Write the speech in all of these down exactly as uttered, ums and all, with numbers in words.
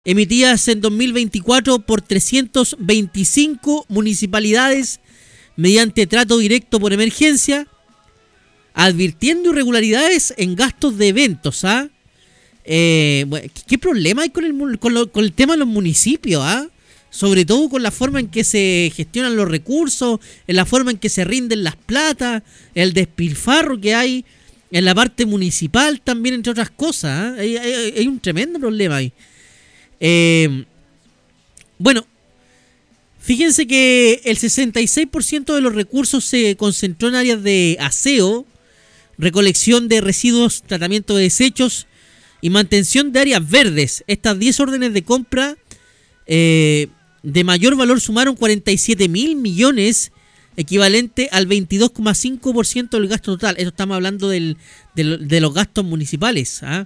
emitidas en dos mil veinticuatro por trescientas veinticinco municipalidades mediante trato directo por emergencia, advirtiendo irregularidades en gastos de eventos. ¿ah? Eh, bueno, ¿Qué problema hay con el, con, lo, con el tema de los municipios? ¿ah? Sobre todo con la forma en que se gestionan los recursos, en la forma en que se rinden las platas, el despilfarro que hay en la parte municipal también, entre otras cosas. ¿eh? Hay, hay, hay un tremendo problema ahí. Eh, bueno, fíjense que el sesenta y seis por ciento de los recursos se concentró en áreas de aseo, recolección de residuos, tratamiento de desechos y mantención de áreas verdes. Estas diez órdenes de compra eh, de mayor valor sumaron cuarenta y siete mil millones, equivalente al veintidós coma cinco por ciento del gasto total. Esto estamos hablando del, del, de los gastos municipales. ¿ah?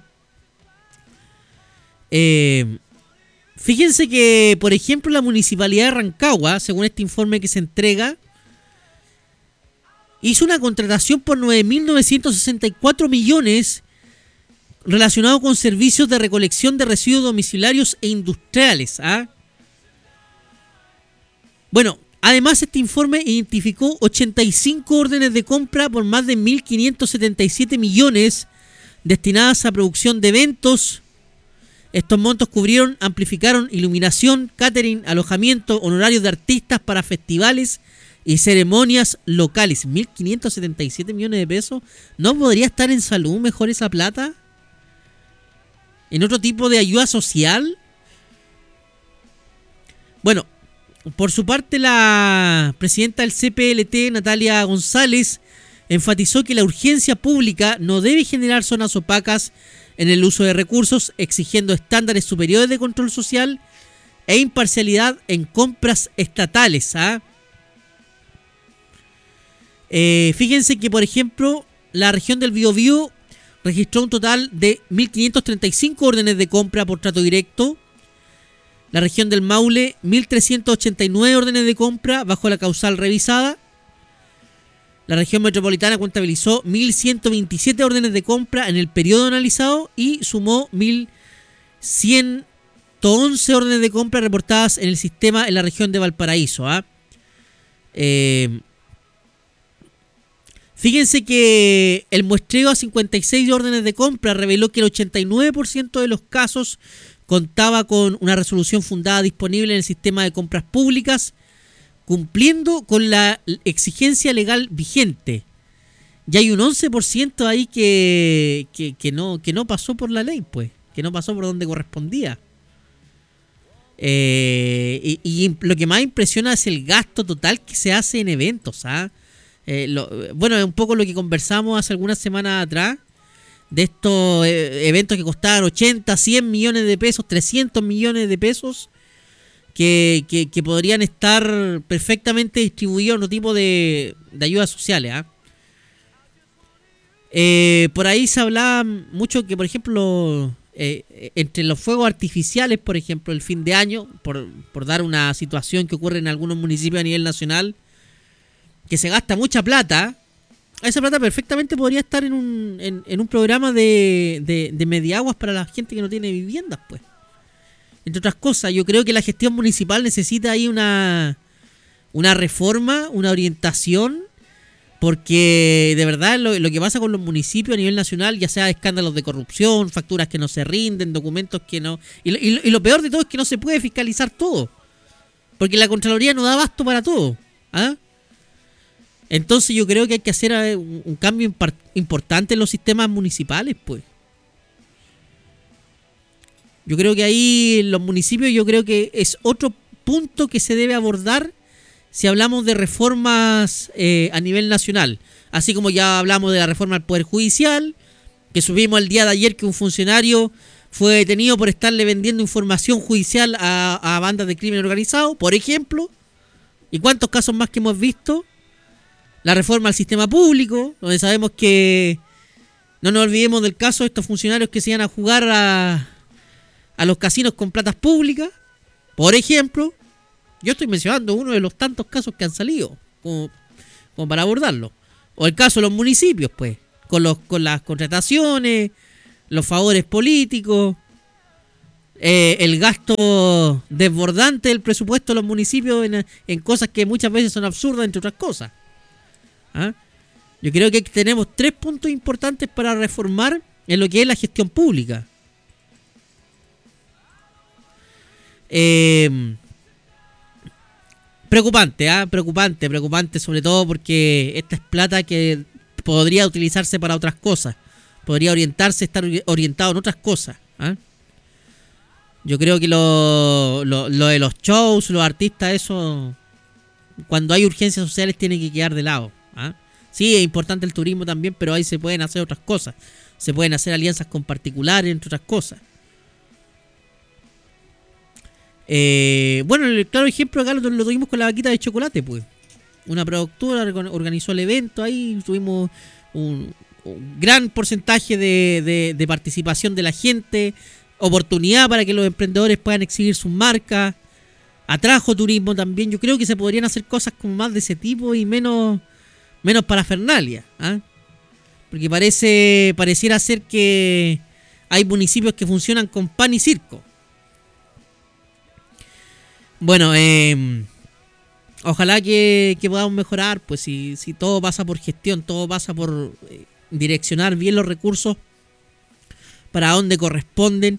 Eh, fíjense que, por ejemplo, la municipalidad de Rancagua, según este informe que se entrega, hizo una contratación por nueve mil novecientos sesenta y cuatro millones relacionado con servicios de recolección de residuos domiciliarios e industriales. ¿ah? Bueno, además este informe identificó ochenta y cinco órdenes de compra por más de mil quinientos setenta y siete millones destinadas a producción de eventos. Estos montos cubrieron, amplificaron iluminación, catering, alojamiento, honorarios de artistas para festivales y ceremonias locales. mil quinientos setenta y siete millones de pesos. ¿No podría estar en salud mejor esa plata? ¿En otro tipo de ayuda social? Bueno, por su parte, la presidenta del C P L T, Natalia González, enfatizó que la urgencia pública no debe generar zonas opacas en el uso de recursos, exigiendo estándares superiores de control social e imparcialidad en compras estatales. ¿ah? Eh, fíjense que, por ejemplo, la región del Biobío registró un total de mil quinientas treinta y cinco órdenes de compra por trato directo. La región del Maule, mil trescientas ochenta y nueve órdenes de compra bajo la causal revisada. La región metropolitana contabilizó mil ciento veintisiete órdenes de compra en el periodo analizado y sumó mil ciento once órdenes de compra reportadas en el sistema en la región de Valparaíso. ¿ah? Eh, fíjense que el muestreo a cincuenta y seis órdenes de compra reveló que el ochenta y nueve por ciento de los casos contaba con una resolución fundada disponible en el sistema de compras públicas, cumpliendo con la exigencia legal vigente. Y hay un once por ciento ahí que, que, que, no, que no pasó por la ley, pues, que no pasó por donde correspondía. Eh, y, y lo que más impresiona es el gasto total que se hace en eventos. ¿ah? Eh, lo, bueno, es un poco lo que conversamos hace algunas semanas atrás, de estos eh, eventos que costaban ochenta, cien millones de pesos, trescientos millones de pesos, que, que, que podrían estar perfectamente distribuidos en otro tipo de, de ayudas sociales. ¿ah? Eh, por ahí se hablaba mucho que, por ejemplo, eh, entre los fuegos artificiales, por ejemplo, el fin de año, por, por dar una situación que ocurre en algunos municipios a nivel nacional, que se gasta mucha plata. Esa plata perfectamente podría estar en un, en, en un programa de, de, de mediaguas para la gente que no tiene viviendas, pues. Entre otras cosas, yo creo que la gestión municipal necesita ahí una, una reforma, una orientación, porque de verdad lo, lo que pasa con los municipios a nivel nacional, ya sea escándalos de corrupción, facturas que no se rinden, documentos que no... Y lo, y lo, y lo peor de todo es que no se puede fiscalizar todo, porque la Contraloría no da abasto para todo. ¿Ah? Entonces yo creo que hay que hacer un, un cambio impar- importante en los sistemas municipales, pues. Yo creo que ahí los municipios, yo creo que es otro punto que se debe abordar si hablamos de reformas eh, a nivel nacional. Así como ya hablamos de la reforma al Poder Judicial, que subimos el día de ayer que un funcionario fue detenido por estarle vendiendo información judicial a, a bandas de crimen organizado, por ejemplo. ¿Y cuántos casos más que hemos visto? La reforma al sistema público, donde sabemos que no nos olvidemos del caso de estos funcionarios que se iban a jugar a, a los casinos con platas públicas. Por ejemplo, yo estoy mencionando uno de los tantos casos que han salido, como, como para abordarlo. O el caso de los municipios, pues, con, los, con las contrataciones, los favores políticos. eh, el gasto desbordante del presupuesto de los municipios en, en cosas que muchas veces son absurdas, entre otras cosas. ¿Ah? Yo creo que tenemos tres puntos importantes para reformar en lo que es la gestión pública. Eh, preocupante, ¿ah? preocupante, preocupante sobre todo porque esta es plata que podría utilizarse para otras cosas. Podría orientarse, estar orientado en otras cosas. ¿Ah? Yo creo que lo, lo, lo de los shows, los artistas, eso, cuando hay urgencias sociales, tiene que quedar de lado. ¿Ah? Sí, es importante el turismo también, pero ahí se pueden hacer otras cosas. Se pueden hacer alianzas con particulares, entre otras cosas. Eh, bueno, el claro ejemplo acá lo, lo tuvimos con la vaquita de chocolate, pues. Una productora organizó el evento, ahí tuvimos un, un gran porcentaje de, de, de participación de la gente, oportunidad para que los emprendedores puedan exhibir sus marcas, atrajo turismo también. Yo creo que se podrían hacer cosas como más de ese tipo y menos, menos parafernalia, ¿eh? Porque parece pareciera ser que hay municipios que funcionan con pan y circo. Bueno, eh, ojalá que, que podamos mejorar, pues si, si todo pasa por gestión, todo pasa por eh, direccionar bien los recursos para donde corresponden.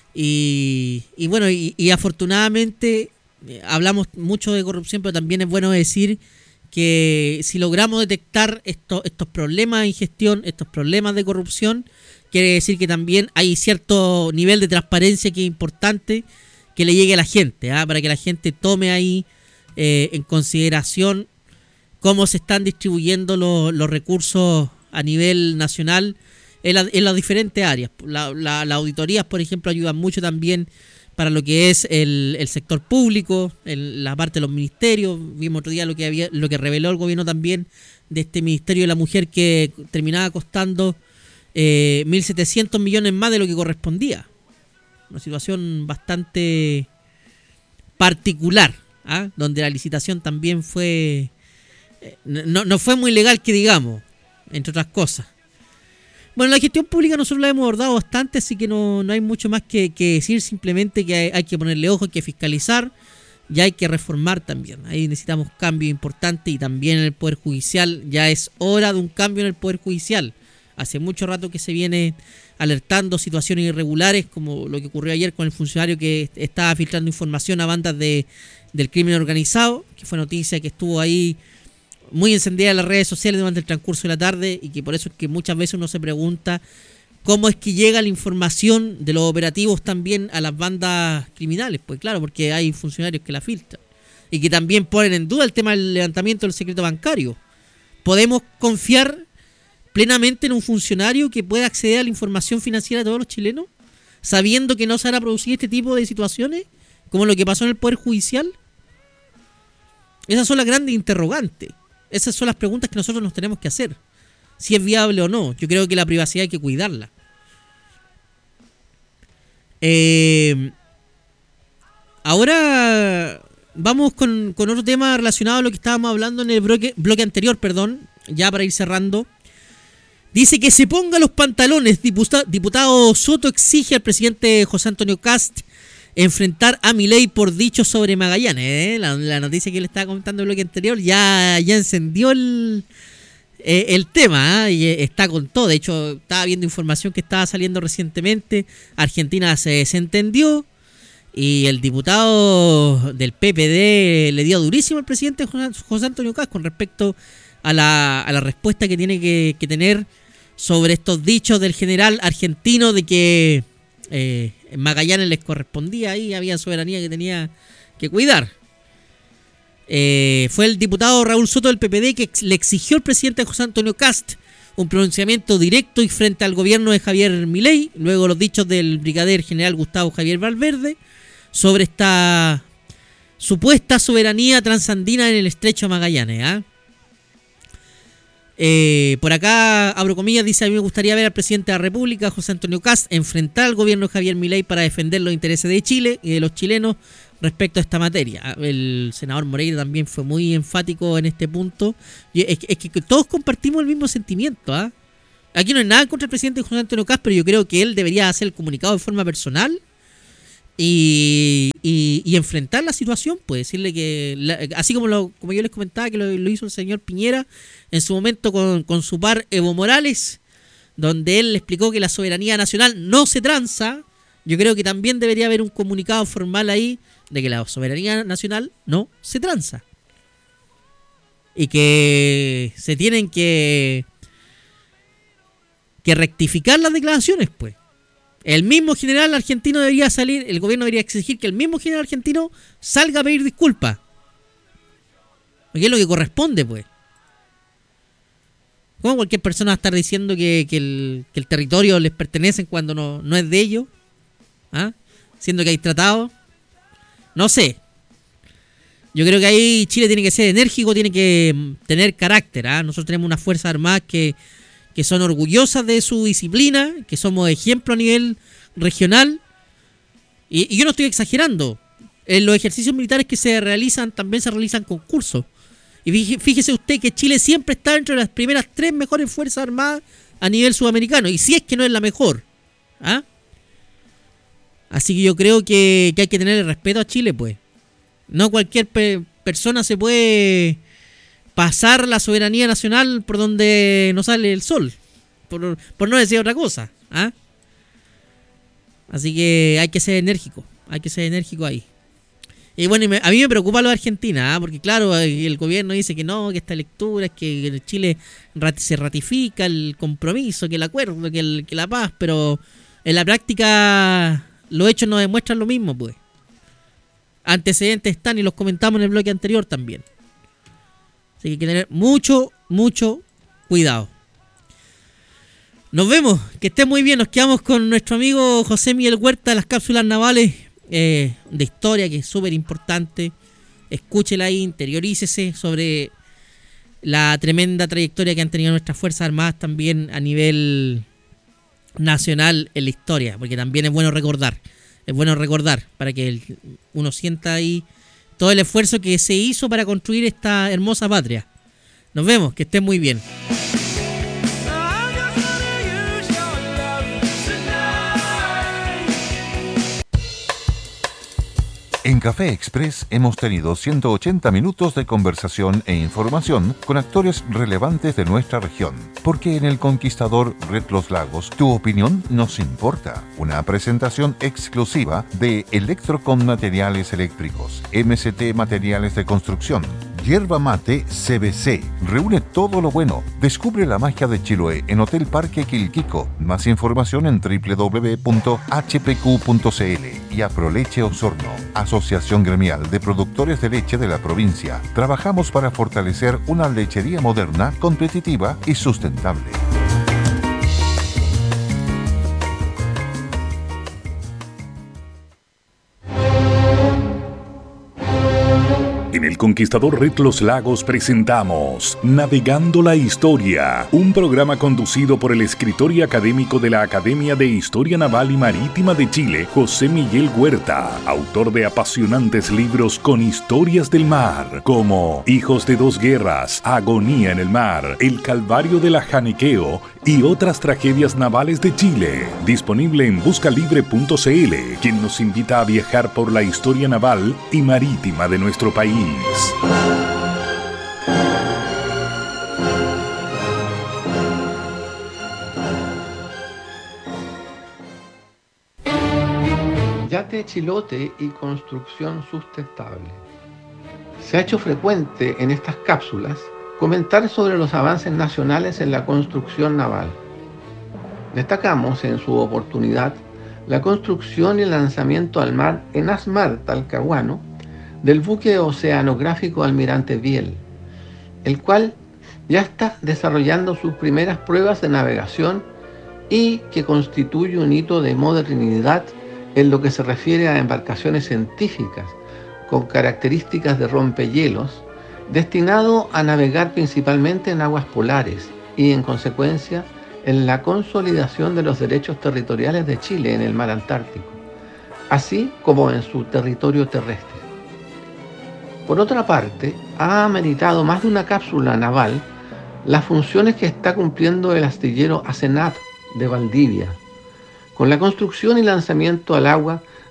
Y, y bueno, y, y afortunadamente eh, hablamos mucho de corrupción, pero también es bueno decir que si logramos detectar esto, estos problemas en gestión, estos problemas de corrupción, quiere decir que también hay cierto nivel de transparencia que es importante que le llegue a la gente, ¿eh? Para que la gente tome ahí eh, en consideración cómo se están distribuyendo los, los recursos a nivel nacional en, la, en las diferentes áreas. La, la, las auditorías, por ejemplo, ayudan mucho también para lo que es el, el sector público, el, la parte de los ministerios. Vimos otro día lo que había, lo que reveló el gobierno también de este Ministerio de la Mujer, que terminaba costando eh, mil setecientos millones más de lo que correspondía. Una situación bastante particular, ¿ah? Donde la licitación también fue eh, no, no fue muy legal, que digamos, entre otras cosas. Bueno, la gestión pública nosotros la hemos abordado bastante, así que no, no hay mucho más que, que decir, simplemente que hay, hay que ponerle ojo, hay que fiscalizar y hay que reformar también. Ahí necesitamos cambios importantes, y también en el Poder Judicial. Ya es hora de un cambio en el Poder Judicial. Hace mucho rato que se viene alertando situaciones irregulares, como lo que ocurrió ayer con el funcionario que estaba filtrando información a bandas de, del crimen organizado, que fue noticia que estuvo ahí muy encendida en las redes sociales durante el transcurso de la tarde, y que por eso es que muchas veces uno se pregunta cómo es que llega la información de los operativos también a las bandas criminales. Pues claro, porque hay funcionarios que la filtran y que también ponen en duda el tema del levantamiento del secreto bancario. ¿Podemos confiar plenamente en un funcionario que pueda acceder a la información financiera de todos los chilenos, sabiendo que no se van a producir este tipo de situaciones como lo que pasó en el Poder Judicial? Esas son las grandes interrogantes. Esas son las preguntas que nosotros nos tenemos que hacer. Si es viable o no. Yo creo que la privacidad hay que cuidarla. Eh, ahora vamos con, con otro tema relacionado a lo que estábamos hablando en el bloque, bloque anterior, perdón, ya para ir cerrando. Dice que se ponga los pantalones. Diputado, diputado Soto exige al presidente José Antonio Kast enfrentar a Milei por dichos sobre Magallanes. ¿eh? La, la noticia que le estaba comentando en el bloque anterior ya, ya encendió el, eh, el tema, ¿eh? Y está con todo. De hecho, estaba viendo información que estaba saliendo recientemente. Argentina se desentendió y el diputado del P P D le dio durísimo al presidente José Antonio Kast con respecto a la, a la respuesta que tiene que, que tener sobre estos dichos del general argentino de que eh, en Magallanes les correspondía, ahí había soberanía que tenía que cuidar. Eh, fue el diputado Raúl Soto del P P D que ex- le exigió al presidente José Antonio Kast un pronunciamiento directo y frente al gobierno de Javier Milei, luego los dichos del brigadier general Gustavo Javier Valverde sobre esta supuesta soberanía transandina en el estrecho de Magallanes. ¿eh? Eh, por acá, abro comillas, dice: a mí me gustaría ver al presidente de la República, José Antonio Kast, enfrentar al gobierno de Javier Milei para defender los intereses de Chile y de los chilenos respecto a esta materia. El senador Moreira también fue muy enfático en este punto. Y es, es que todos compartimos el mismo sentimiento. ¿eh? Aquí no hay nada contra el presidente José Antonio Kast, pero yo creo que él debería hacer el comunicado de forma personal y, y, y enfrentar la situación, pues decirle que, la, así como lo, como yo les comentaba que lo, lo hizo el señor Piñera en su momento con, con su par Evo Morales, donde él le explicó que la soberanía nacional no se transa. Yo creo que también debería haber un comunicado formal ahí de que la soberanía nacional no se transa y que se tienen que que rectificar las declaraciones, pues. El mismo general argentino debería salir, el gobierno debería exigir que el mismo general argentino salga a pedir disculpas. Porque es lo que corresponde, pues. ¿Cómo cualquier persona va a estar diciendo que, que, el, que el territorio les pertenece cuando no, no es de ellos? ¿Ah? Siendo que hay tratados. No sé. Yo creo que ahí Chile tiene que ser enérgico, tiene que tener carácter. ¿Ah? Nosotros tenemos unas fuerzas armadas que... que son orgullosas de su disciplina, que somos ejemplo a nivel regional. Y, y yo no estoy exagerando. En los ejercicios militares que se realizan, también se realizan concursos. Y fíjese usted que Chile siempre está entre las primeras tres mejores fuerzas armadas a nivel sudamericano. Y si es que no es la mejor. ¿Ah? Así que yo creo que, que hay que tener respeto a Chile, pues. No cualquier pe- persona se puede... pasar la soberanía nacional por donde no sale el sol, por, por no decir otra cosa. ¿Ah? Así que hay que ser enérgico, hay que ser enérgico ahí. Y bueno, a mí me preocupa lo de Argentina, ¿ah? Porque claro, el gobierno dice que no, que esta lectura es que en Chile se ratifica el compromiso, que el acuerdo, que, el, que la paz, pero en la práctica los hechos nos demuestran lo mismo, pues. Antecedentes están y los comentamos en el bloque anterior también. Así que hay que tener mucho, mucho cuidado. Nos vemos, que estén muy bien. Nos quedamos con nuestro amigo José Miguel Huerta de las cápsulas navales eh, de historia, que es súper importante. Escúchela ahí, interiorícese sobre la tremenda trayectoria que han tenido nuestras Fuerzas Armadas también a nivel nacional en la historia, porque también es bueno recordar. Es bueno recordar para que el, uno sienta ahí todo el esfuerzo que se hizo para construir esta hermosa patria. Nos vemos, que estén muy bien. En Café Express hemos tenido ciento ochenta minutos de conversación e información con actores relevantes de nuestra región. Porque en El Conquistador Red Los Lagos, tu opinión nos importa. Una presentación exclusiva de Electrocon Materiales Eléctricos, M C T Materiales de Construcción, Yerba Mate C B C. Reúne todo lo bueno. Descubre la magia de Chiloé en Hotel Parque Quilquico. Más información en doble u doble u doble u punto h p q punto c l. Y Aproleche Osorno, Asociación Gremial de Productores de Leche de la provincia. Trabajamos para fortalecer una lechería moderna, competitiva y sustentable. En El Conquistador Red Los Lagos presentamos Navegando la Historia, un programa conducido por el escritor y académico de la Academia de Historia Naval y Marítima de Chile, José Miguel Huerta, autor de apasionantes libros con historias del mar, como Hijos de dos Guerras, Agonía en el Mar, El Calvario de la Janiqueo y otras tragedias navales de Chile. Disponible en buscalibre punto c l, quien nos invita a viajar por la historia naval y marítima de nuestro país. Yate, chilote y construcción sustentable. Se ha hecho frecuente en estas cápsulas comentar sobre los avances nacionales en la construcción naval. Destacamos en su oportunidad la construcción y el lanzamiento al mar en Asmar, Talcahuano, del buque oceanográfico Almirante Biel, el cual ya está desarrollando sus primeras pruebas de navegación y que constituye un hito de modernidad en lo que se refiere a embarcaciones científicas con características de rompehielos, destinado a navegar principalmente en aguas polares y, en consecuencia, en la consolidación de los derechos territoriales de Chile en el mar Antártico, así como en su territorio terrestre. Por otra parte, ha ameritado más de una cápsula naval las funciones que está cumpliendo el astillero ASENAP de Valdivia, con la construcción y lanzamiento al agua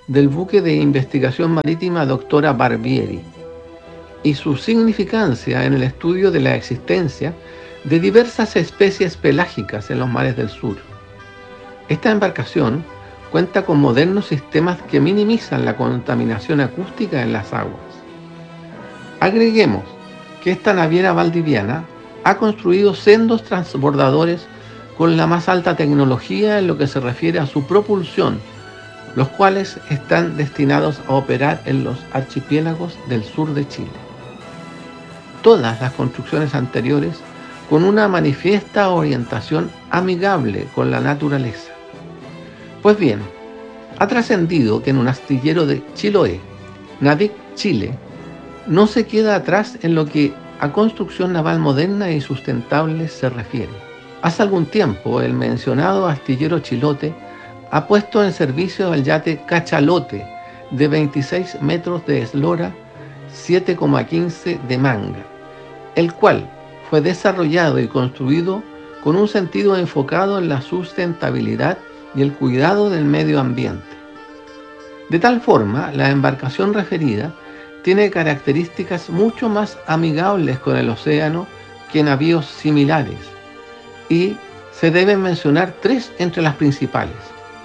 del buque de investigación marítima Doctora Barbieri y su significancia en el estudio de la existencia de diversas especies pelágicas en los mares del sur. Esta embarcación cuenta con modernos sistemas que minimizan la contaminación acústica en las aguas. Agreguemos que esta naviera valdiviana ha construido sendos transbordadores con la más alta tecnología en lo que se refiere a su propulsión, los cuales están destinados a operar en los archipiélagos del sur de Chile. Todas las construcciones anteriores con una manifiesta orientación amigable con la naturaleza. Pues bien, ha trascendido que en un astillero de Chiloé, Navig Chile, no se queda atrás en lo que a construcción naval moderna y sustentable se refiere. Hace algún tiempo el mencionado astillero Chilote ha puesto en servicio el yate Cachalote de veintiséis metros de eslora, siete coma quince de manga, el cual fue desarrollado y construido con un sentido enfocado en la sustentabilidad y el cuidado del medio ambiente. De tal forma, la embarcación referida tiene características mucho más amigables con el océano que navíos similares, y se deben mencionar tres entre las principales.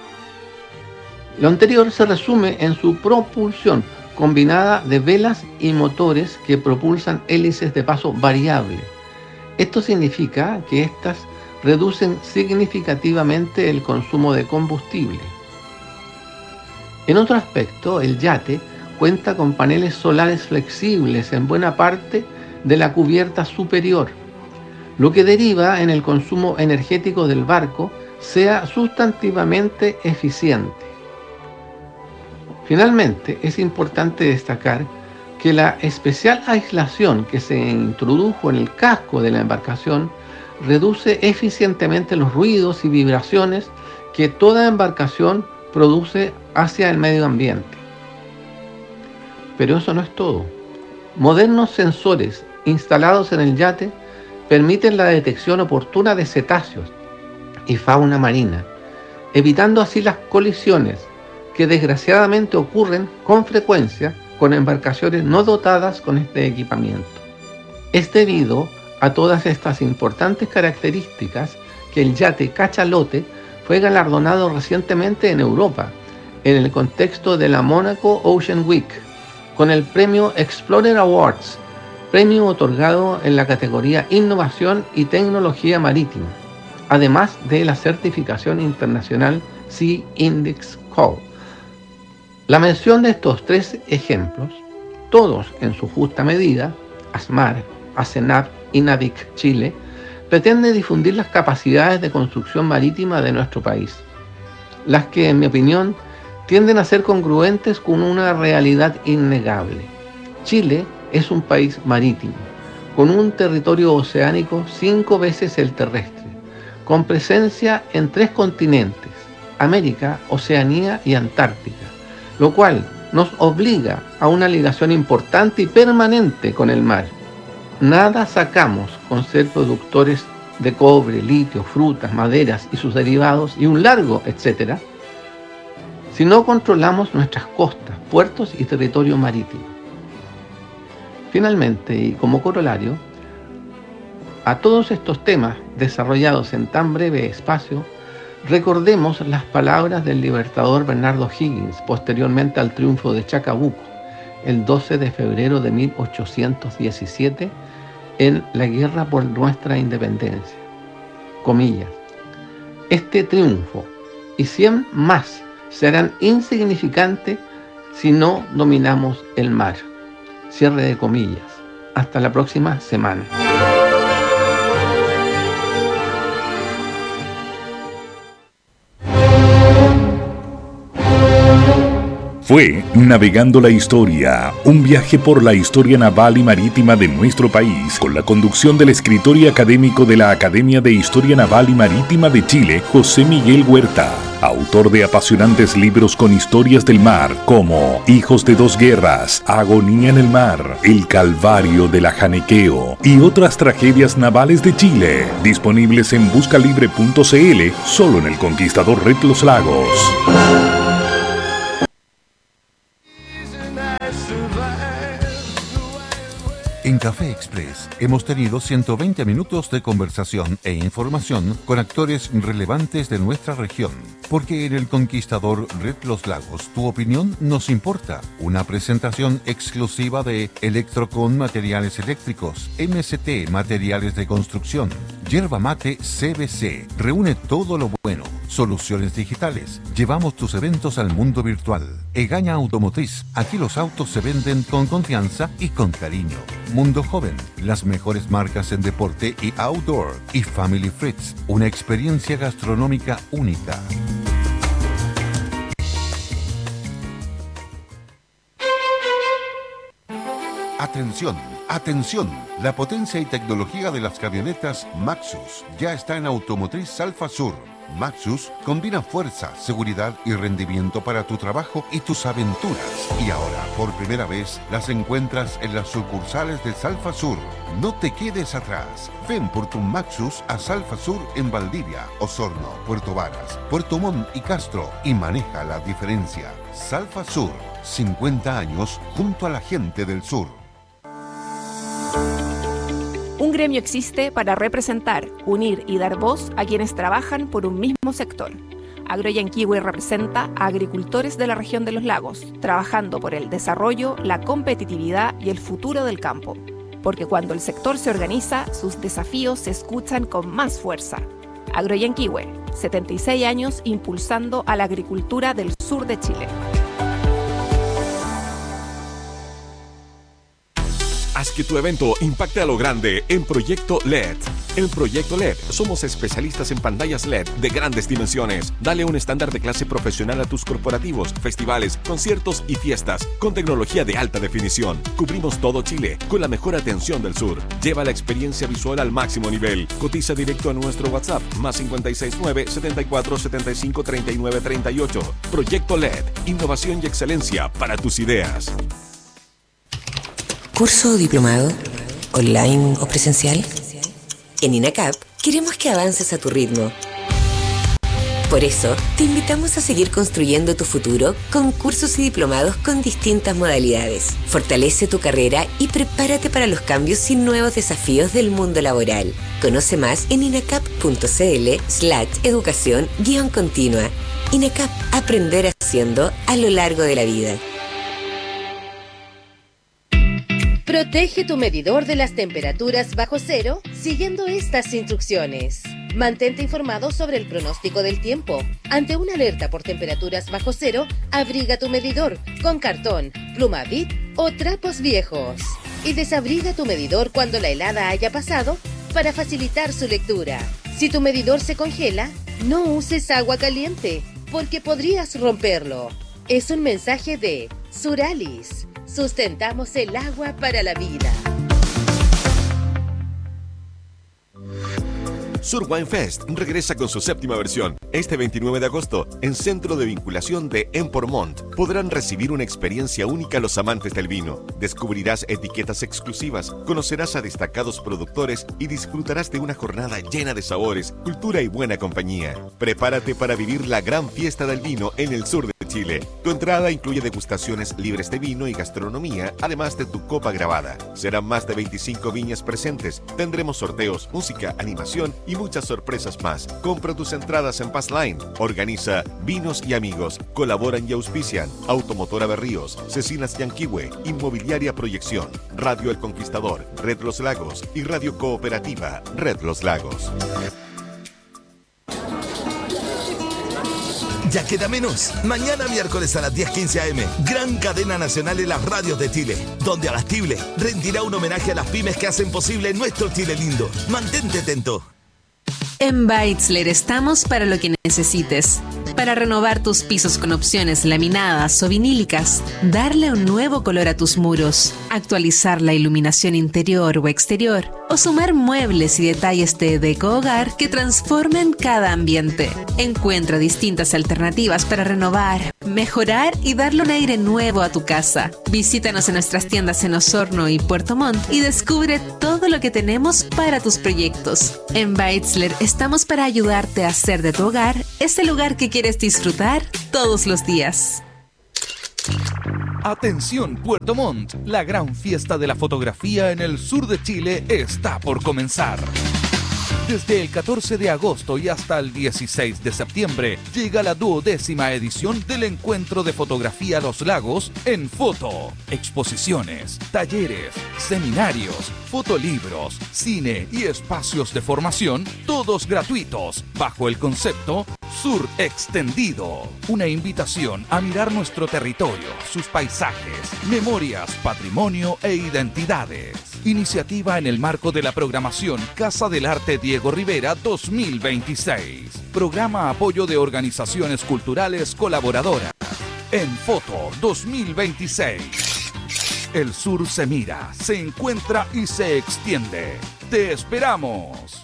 Lo anterior se resume en su propulsión combinada de velas y motores que propulsan hélices de paso variable. Esto significa que éstas reducen significativamente el consumo de combustible. En otro aspecto, el yate cuenta con paneles solares flexibles en buena parte de la cubierta superior, lo que deriva en el consumo energético del barco sea sustantivamente eficiente. Finalmente, es importante destacar que la especial aislación que se introdujo en el casco de la embarcación reduce eficientemente los ruidos y vibraciones que toda embarcación produce hacia el medio ambiente. Pero eso no es todo. Modernos sensores instalados en el yate permiten la detección oportuna de cetáceos y fauna marina, evitando así las colisiones que desgraciadamente ocurren con frecuencia con embarcaciones no dotadas con este equipamiento. Es debido a todas estas importantes características que el yate Cachalote fue galardonado recientemente en Europa, en el contexto de la Monaco Ocean Week, con el premio Explorer Awards, premio otorgado en la categoría Innovación y Tecnología Marítima, además de la certificación internacional Sea Index Code. La mención de estos tres ejemplos, todos en su justa medida, ASMAR, ASENAP y Navig Chile, pretende difundir las capacidades de construcción marítima de nuestro país, las que, en mi opinión, tienden a ser congruentes con una realidad innegable. Chile es un país marítimo, con un territorio oceánico cinco veces el terrestre, con presencia en tres continentes, América, Oceanía y Antártica, lo cual nos obliga a una ligación importante y permanente con el mar. Nada sacamos con ser productores de cobre, litio, frutas, maderas y sus derivados y un largo etcétera, si no controlamos nuestras costas, puertos y territorio marítimo. Finalmente, y como corolario, a todos estos temas desarrollados en tan breve espacio, recordemos las palabras del libertador Bernardo Higgins posteriormente al triunfo de Chacabuco, el doce de febrero de mil ochocientos diecisiete, en la guerra por nuestra independencia. Comillas, este triunfo y cien más serán insignificantes si no dominamos el mar. Cierre de comillas. Hasta la próxima semana. Fue Navegando la Historia, un viaje por la historia naval y marítima de nuestro país, con la conducción del escritor y académico de la Academia de Historia Naval y Marítima de Chile, José Miguel Huerta, autor de apasionantes libros con historias del mar, como Hijos de dos guerras, Agonía en el mar, El Calvario del Ajanequeo y otras tragedias navales de Chile, disponibles en buscalibre punto c l, solo en El Conquistador Red Los Lagos. En Café Express hemos tenido ciento veinte minutos de conversación e información con actores relevantes de nuestra región. Porque en El Conquistador Red Los Lagos tu opinión nos importa. Una presentación exclusiva de Electrocon Materiales Eléctricos, M S T Materiales de Construcción, Yerba Mate C B C. Reúne todo lo bueno. Soluciones digitales. Llevamos tus eventos al mundo virtual. Egaña Automotriz. Aquí los autos se venden con confianza y con cariño. Mundo Joven. Las mejores marcas en deporte y outdoor. Y Family Fritz. Una experiencia gastronómica única. Atención, atención. La potencia y tecnología de las camionetas Maxus ya está en Automotriz Alfa Sur. Maxus combina fuerza, seguridad y rendimiento para tu trabajo y tus aventuras. Y ahora, por primera vez, las encuentras en las sucursales de Salfa Sur. No te quedes atrás. Ven por tu Maxus a Salfa Sur en Valdivia, Osorno, Puerto Varas, Puerto Montt y Castro y maneja la diferencia. Salfa Sur, cincuenta años junto a la gente del sur. Un gremio existe para representar, unir y dar voz a quienes trabajan por un mismo sector. Agroyanquihue representa a agricultores de la región de los lagos, trabajando por el desarrollo, la competitividad y el futuro del campo. Porque cuando el sector se organiza, sus desafíos se escuchan con más fuerza. Agroyanquihue, setenta y seis años impulsando a la agricultura del sur de Chile. Haz que tu evento impacte a lo grande en Proyecto L E D. En Proyecto L E D somos especialistas en pantallas L E D de grandes dimensiones. Dale un estándar de clase profesional a tus corporativos, festivales, conciertos y fiestas con tecnología de alta definición. Cubrimos todo Chile con la mejor atención del sur. Lleva la experiencia visual al máximo nivel. Cotiza directo a nuestro WhatsApp más cinco seis nueve, setenta y cuatro, setenta y cinco, treinta y nueve, treinta y ocho. Proyecto L E D. Innovación y excelencia para tus ideas. ¿Curso o diplomado? ¿Online o presencial? En INACAP queremos que avances a tu ritmo. Por eso, te invitamos a seguir construyendo tu futuro con cursos y diplomados con distintas modalidades. Fortalece tu carrera y prepárate para los cambios y nuevos desafíos del mundo laboral. Conoce más en inacap.cl slash educación guión continua. INACAP, aprender haciendo a lo largo de la vida. Protege tu medidor de las temperaturas bajo cero siguiendo estas instrucciones. Mantente informado sobre el pronóstico del tiempo. Ante una alerta por temperaturas bajo cero, abriga tu medidor con cartón, pluma Bic o trapos viejos. Y desabriga tu medidor cuando la helada haya pasado para facilitar su lectura. Si tu medidor se congela, no uses agua caliente porque podrías romperlo. Es un mensaje de Suralis. Sustentamos el agua para la vida. Sur Wine Fest regresa con su séptima versión. Este veintinueve de agosto, en Centro de Vinculación de Empormont, podrán recibir una experiencia única los amantes del vino. Descubrirás etiquetas exclusivas, conocerás a destacados productores y disfrutarás de una jornada llena de sabores, cultura y buena compañía. Prepárate para vivir la gran fiesta del vino en el sur de Chile. Tu entrada incluye degustaciones libres de vino y gastronomía, además de tu copa grabada. Serán más de veinticinco viñas presentes. Tendremos sorteos, música, animación y muchas sorpresas más. Compra tus entradas en Passline. Organiza Vinos y Amigos. Colaboran y auspician Automotora Berríos, Cecinas Yanquihue, Inmobiliaria Proyección, Radio El Conquistador, Red Los Lagos y Radio Cooperativa Red Los Lagos. Ya queda menos. Mañana miércoles a las diez quince a eme, gran cadena nacional en las radios de Chile, donde Abastible rendirá un homenaje a las pymes que hacen posible nuestro Chile lindo. Mantente atento. En Beitzler estamos para lo que necesites. Para renovar tus pisos con opciones laminadas o vinílicas, darle un nuevo color a tus muros, actualizar la iluminación interior o exterior, o sumar muebles y detalles de deco hogar que transformen cada ambiente. Encuentra distintas alternativas para renovar, mejorar y darle un aire nuevo a tu casa. Visítanos en nuestras tiendas en Osorno y Puerto Montt y descubre todo lo que tenemos para tus proyectos. En Beitzler estamos para ayudarte a hacer de tu hogar ese lugar que quieres disfrutar todos los días. Atención Puerto Montt, la gran fiesta de la fotografía en el sur de Chile está por comenzar. Desde el catorce de agosto y hasta el dieciséis de septiembre llega la duodécima edición del Encuentro de Fotografía Los Lagos en foto. Exposiciones, talleres, seminarios, fotolibros, cine y espacios de formación, todos gratuitos, bajo el concepto Sur Extendido. Una invitación a mirar nuestro territorio, sus paisajes, memorias, patrimonio e identidades. Iniciativa en el marco de la programación Casa del Arte Diego Rivera dos mil veintiséis. Programa apoyo de organizaciones culturales colaboradoras. En Foto dos mil veintiséis. El sur se mira, se encuentra y se extiende. ¡Te esperamos!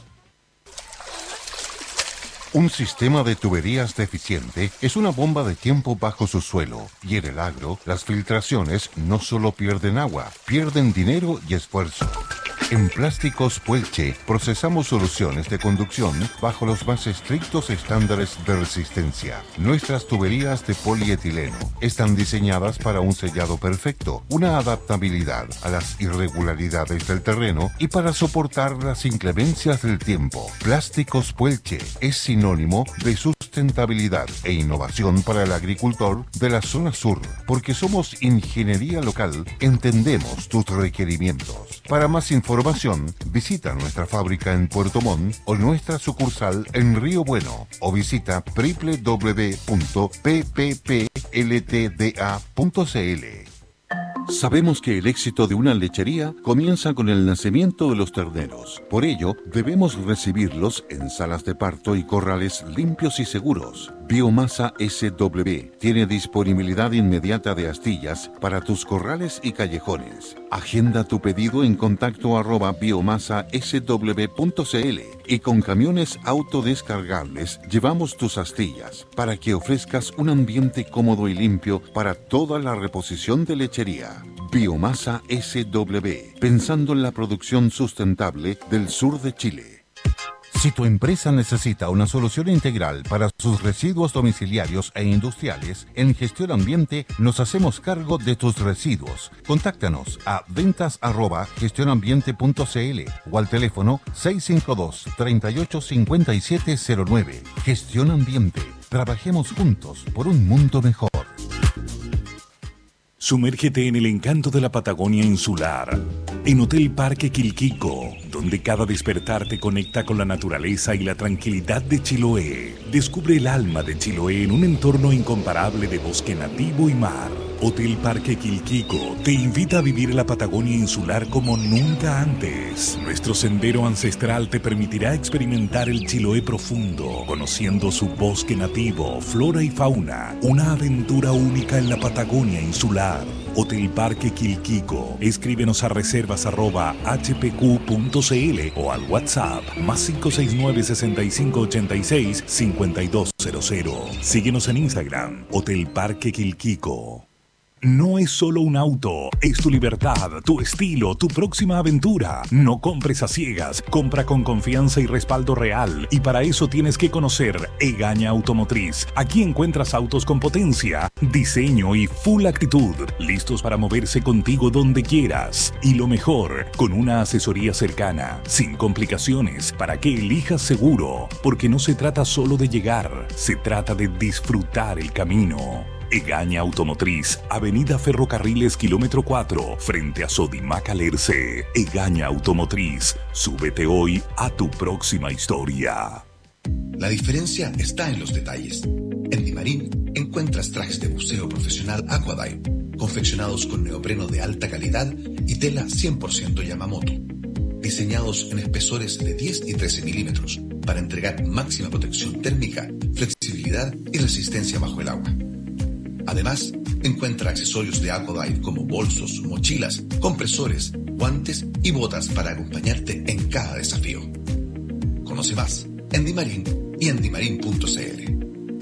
Un sistema de tuberías deficiente es una bomba de tiempo bajo su suelo, y en el agro, las filtraciones no solo pierden agua, pierden dinero y esfuerzo. En Plásticos Puelche procesamos soluciones de conducción bajo los más estrictos estándares de resistencia. Nuestras tuberías de polietileno están diseñadas para un sellado perfecto, una adaptabilidad a las irregularidades del terreno y para soportar las inclemencias del tiempo. Plásticos Puelche es sinónimo de sustentabilidad e innovación para el agricultor de la zona sur, porque somos ingeniería local, entendemos tus requerimientos. Para más información, visita nuestra fábrica en Puerto Montt o nuestra sucursal en Río Bueno o visita doble u doble u doble u punto p p p l t d a punto c l. Sabemos que el éxito de una lechería comienza con el nacimiento de los terneros. Por ello, debemos recibirlos en salas de parto y corrales limpios y seguros. Biomasa S W tiene disponibilidad inmediata de astillas para tus corrales y callejones. Agenda tu pedido en contacto arroba biomasa s w punto c l y con camiones autodescargables llevamos tus astillas para que ofrezcas un ambiente cómodo y limpio para toda la reposición de lechería. Biomasa S W, pensando en la producción sustentable del sur de Chile. Si tu empresa necesita una solución integral para sus residuos domiciliarios e industriales, en Gestión Ambiente nos hacemos cargo de tus residuos. Contáctanos a ventas arroba gestionambiente punto c l o al teléfono seis cinco dos, tres ocho cinco siete cero nueve. Gestión Ambiente. Trabajemos juntos por un mundo mejor. Sumérgete en el encanto de la Patagonia insular, en Hotel Parque Quilquico, donde cada despertar te conecta con la naturaleza y la tranquilidad de Chiloé. Descubre el alma de Chiloé en un entorno incomparable de bosque nativo y mar. Hotel Parque Quilquico te invita a vivir la Patagonia insular como nunca antes. Nuestro sendero ancestral te permitirá experimentar el Chiloé profundo, conociendo su bosque nativo, flora y fauna. Una aventura única en la Patagonia insular. Hotel Parque Quilquico. Escríbenos a reservas arroba h p q punto c l o al WhatsApp más cinco seis nueve, seis cinco ocho seis, cinco dos cero cero. Síguenos en Instagram, Hotel Parque Quilquico. No es solo un auto, es tu libertad, tu estilo, tu próxima aventura. No compres a ciegas, compra con confianza y respaldo real. Y para eso tienes que conocer Egaña Automotriz. Aquí encuentras autos con potencia, diseño y full actitud, listos para moverse contigo donde quieras. Y lo mejor, con una asesoría cercana, sin complicaciones, para que elijas seguro. Porque no se trata solo de llegar, se trata de disfrutar el camino. Egaña Automotriz, Avenida Ferrocarriles, kilómetro cuatro, frente a Sodimac Alerce. Egaña Automotriz, súbete hoy a tu próxima historia. La diferencia está en los detalles. En Dimarín encuentras trajes de buceo profesional Aquadive, confeccionados con neopreno de alta calidad y tela cien por ciento Yamamoto, diseñados en espesores de diez y trece milímetros para entregar máxima protección térmica, flexibilidad y resistencia bajo el agua. Además, encuentra accesorios de Aquadive como bolsos, mochilas, compresores, guantes y botas para acompañarte en cada desafío. Conoce más en Dimarín y en dimarín punto c l.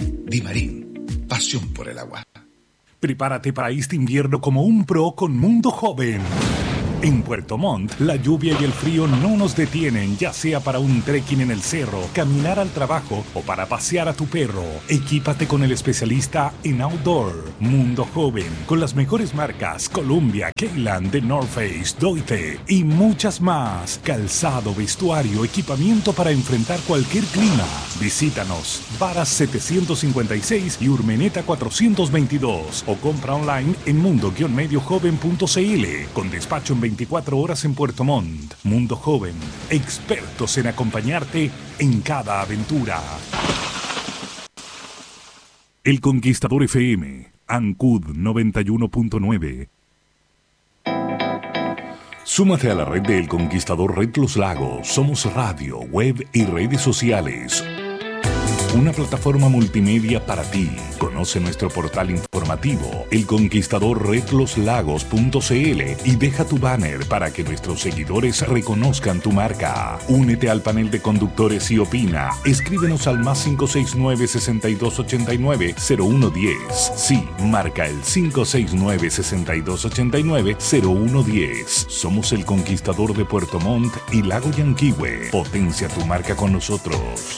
Dimarín, pasión por el agua. Prepárate para este invierno como un pro con Mundo Joven. En Puerto Montt, la lluvia y el frío no nos detienen, ya sea para un trekking en el cerro, caminar al trabajo o para pasear a tu perro. Equípate con el especialista en outdoor, Mundo Joven, con las mejores marcas Columbia, Keyland, The North Face, Doite y muchas más. Calzado, vestuario, equipamiento para enfrentar cualquier clima. Visítanos, Varas setecientos cincuenta y seis y Urmeneta cuatrocientos veintidós o compra online en mundo guion medio joven punto c l con despacho en veinticuatro horas en Puerto Montt. Mundo Joven, expertos en acompañarte en cada aventura. El Conquistador F M, Ancud noventa y uno punto nueve. Súmate a la red de El Conquistador Red Los Lagos. Somos radio, web y redes sociales. Una plataforma multimedia para ti. Conoce nuestro portal informativo, el conquistador red los lagos punto c l y deja tu banner para que nuestros seguidores reconozcan tu marca. Únete al panel de conductores y opina. Escríbenos al más cinco seis nueve, sesenta y dos ochenta y nueve, cero uno diez. Sí, marca el cinco seis nueve, sesenta y dos ochenta y nueve, cero uno diez. Somos el Conquistador de Puerto Montt y Lago Yanquihue. Potencia tu marca con nosotros.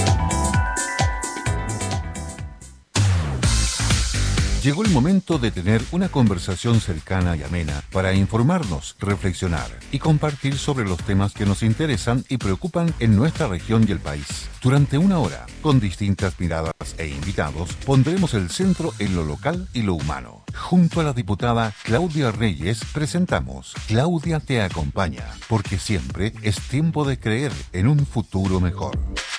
Llegó el momento de tener una conversación cercana y amena para informarnos, reflexionar y compartir sobre los temas que nos interesan y preocupan en nuestra región y el país. Durante una hora, con distintas miradas e invitados, pondremos el centro en lo local y lo humano. Junto a la diputada Claudia Reyes, presentamos Claudia te acompaña, porque siempre es tiempo de creer en un futuro mejor.